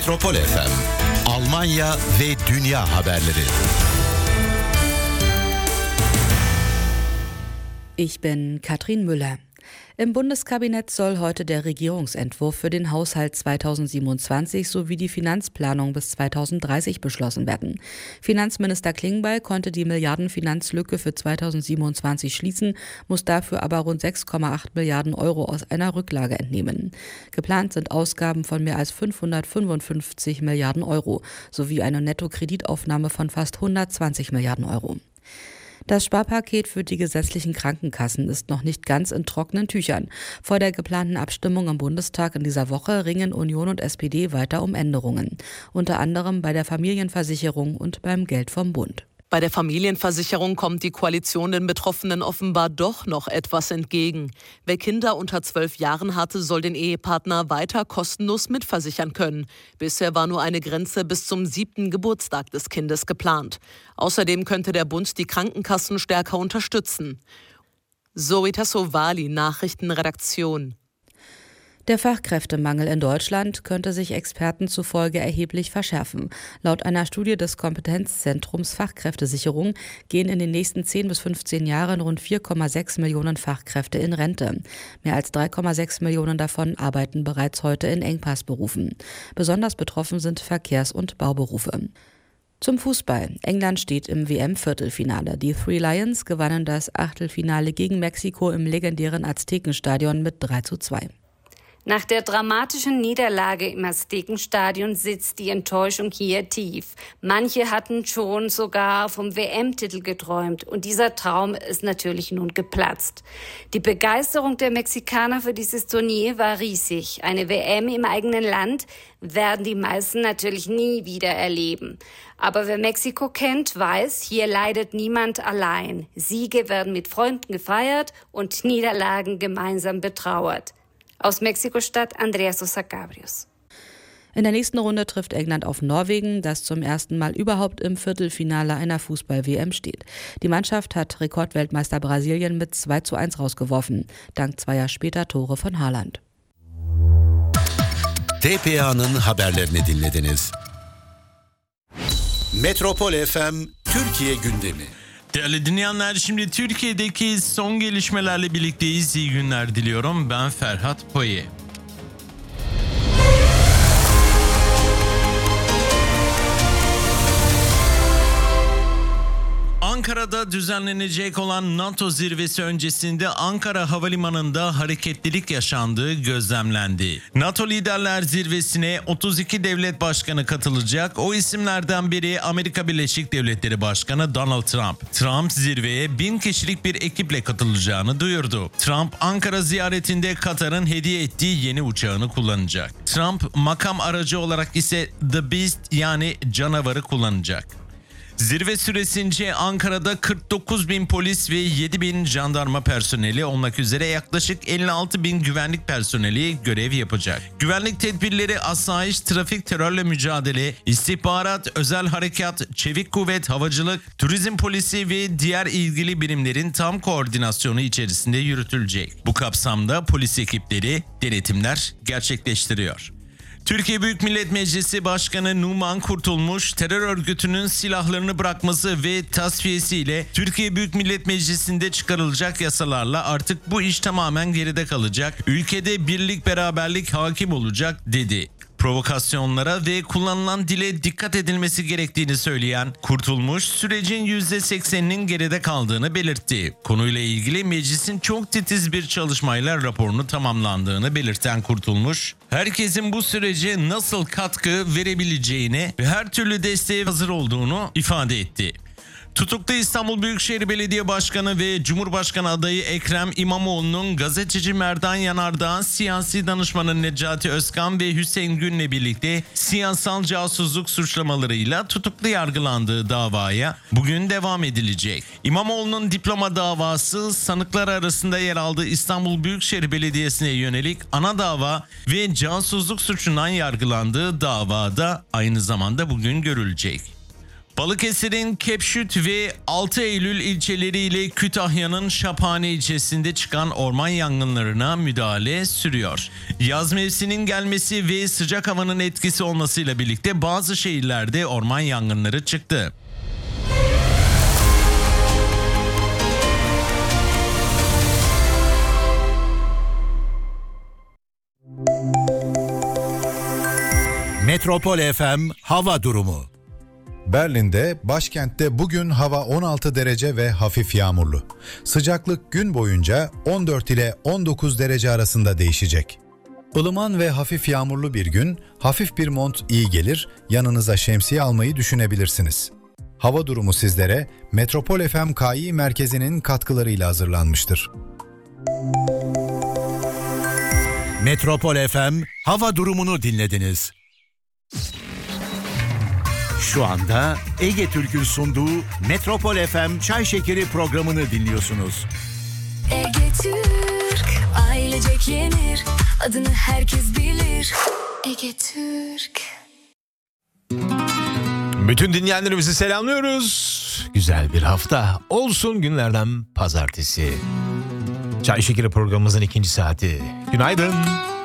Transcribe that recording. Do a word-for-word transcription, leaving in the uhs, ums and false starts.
Metropol F M, Almanya ve dünya haberleri. Ich bin Katrin Müller. Im Bundeskabinett soll heute der Regierungsentwurf für den Haushalt zweitausendsiebenundzwanzig sowie die Finanzplanung bis zweitausenddreißig beschlossen werden. Finanzminister Klingbeil konnte die Milliardenfinanzlücke für zweitausendsiebenundzwanzig schließen, muss dafür aber rund sechs Komma acht Milliarden Euro aus einer Rücklage entnehmen. Geplant sind Ausgaben von mehr als fünfhundertfünfundfünfzig Milliarden Euro sowie eine Nettokreditaufnahme von fast hundertzwanzig Milliarden Euro. Das Sparpaket für die gesetzlichen Krankenkassen ist noch nicht ganz in trockenen Tüchern. Vor der geplanten Abstimmung im Bundestag in dieser Woche ringen Union und S P D weiter um Änderungen. Unter anderem bei der Familienversicherung und beim Geld vom Bund. Bei der Familienversicherung kommt die Koalition den Betroffenen offenbar doch noch etwas entgegen. Wer Kinder unter zwölf Jahren hatte, soll den Ehepartner weiter kostenlos mitversichern können. Bisher war nur eine Grenze bis zum siebten Geburtstag des Kindes geplant. Außerdem könnte der Bund die Krankenkassen stärker unterstützen. Zoe Tassovali, Nachrichtenredaktion. Der Fachkräftemangel in Deutschland könnte sich Experten zufolge erheblich verschärfen. Laut einer Studie des Kompetenzzentrums Fachkräftesicherung gehen in den nächsten zehn bis fünfzehn Jahren rund vier Komma sechs Millionen Fachkräfte in Rente. Mehr als drei Komma sechs Millionen davon arbeiten bereits heute in Engpassberufen. Besonders betroffen sind Verkehrs- und Bauberufe. Zum Fußball. England steht im W M-Viertelfinale. Die Three Lions gewannen das Achtelfinale gegen Mexiko im legendären Aztekenstadion mit drei zu zwei. Nach der dramatischen Niederlage im Aztekenstadion sitzt die Enttäuschung hier tief. Manche hatten schon sogar vom W M-Titel geträumt und dieser Traum ist natürlich nun geplatzt. Die Begeisterung der Mexikaner für dieses Turnier war riesig. Eine W M im eigenen Land werden die meisten natürlich nie wieder erleben. Aber wer Mexiko kennt, weiß, hier leidet niemand allein. Siege werden mit Freunden gefeiert und Niederlagen gemeinsam betrauert. Aus Mexiko-Stadt Andrea Sosa Cabrios. In der nächsten Runde trifft England auf Norwegen, das zum ersten Mal überhaupt im Viertelfinale einer Fußball-W M steht. Die Mannschaft hat Rekordweltmeister Brasilien mit zwei zu eins rausgeworfen, dank zweier später Tore von Haaland. T P A'nın haberlerini dinlediniz. Metropol F M Türkiye gündemi. Değerli dinleyenler, şimdi Türkiye'deki son gelişmelerle birlikteyiz. İyi günler diliyorum. Ben Ferhat Poye. Ankara'da düzenlenecek olan NATO zirvesi öncesinde Ankara Havalimanı'nda hareketlilik yaşandığı gözlemlendi. NATO Liderler Zirvesi'ne otuz iki devlet başkanı katılacak. O isimlerden biri Amerika Birleşik Devletleri Başkanı Donald Trump. Trump zirveye bin kişilik bir ekiple katılacağını duyurdu. Trump, Ankara ziyaretinde Katar'ın hediye ettiği yeni uçağını kullanacak. Trump, makam aracı olarak ise The Beast yani canavarı kullanacak. Zirve süresince Ankara'da kırk dokuz bin polis ve yedi bin jandarma personeli olmak üzere yaklaşık elli altı bin güvenlik personeli görev yapacak. Güvenlik tedbirleri asayiş, trafik, terörle mücadele, istihbarat, özel harekat, çevik kuvvet, havacılık, turizm polisi ve diğer ilgili birimlerin tam koordinasyonu içerisinde yürütülecek. Bu kapsamda polis ekipleri denetimler gerçekleştiriyor. Türkiye Büyük Millet Meclisi Başkanı Numan Kurtulmuş, terör örgütünün silahlarını bırakması ve tasfiyesiyle Türkiye Büyük Millet Meclisi'nde çıkarılacak yasalarla artık bu iş tamamen geride kalacak, ülkede birlik beraberlik hakim olacak dedi. Provokasyonlara ve kullanılan dile dikkat edilmesi gerektiğini söyleyen Kurtulmuş, sürecin yüzde sekseninin geride kaldığını belirtti. Konuyla ilgili meclisin çok titiz bir çalışmayla raporunu tamamlandığını belirten Kurtulmuş, herkesin bu sürece nasıl katkı verebileceğini ve her türlü desteğe hazır olduğunu ifade etti. Tutuklu İstanbul Büyükşehir Belediye Başkanı ve Cumhurbaşkanı adayı Ekrem İmamoğlu'nun gazeteci Merdan Yanardağ, siyasi danışmanı Necati Özkan ve Hüseyin Gün'le birlikte siyasal casusluk suçlamalarıyla tutuklu yargılandığı davaya bugün devam edilecek. İmamoğlu'nun diploma davası, sanıklar arasında yer aldığı İstanbul Büyükşehir Belediyesi'ne yönelik ana dava ve casusluk suçundan yargılandığı davada aynı zamanda bugün görülecek. Balıkesir'in Kepşüt ve altı Eylül ilçeleriyle Kütahya'nın Şaphane ilçesinde çıkan orman yangınlarına müdahale sürüyor. Yaz mevsiminin gelmesi ve sıcak havanın etkisi olmasıyla birlikte bazı şehirlerde orman yangınları çıktı. Metropol F M hava durumu. Berlin'de, başkentte bugün hava on altı derece ve hafif yağmurlu. Sıcaklık gün boyunca on dört ile on dokuz derece arasında değişecek. Ilıman ve hafif yağmurlu bir gün, hafif bir mont iyi gelir, yanınıza şemsiye almayı düşünebilirsiniz. Hava durumu sizlere Metropol F M K İ merkezinin katkılarıyla hazırlanmıştır. Metropol F M hava durumunu dinlediniz. Şu anda Ege Türk'ün sunduğu Metropol F M Çay Şekeri programını dinliyorsunuz. Ege Türk, ailecek yenir, adını herkes bilir. Ege Türk. Bütün dinleyenlerimizi selamlıyoruz. Güzel bir hafta olsun, günlerden pazartesi. Çay Şekeri programımızın ikinci saati. Günaydın.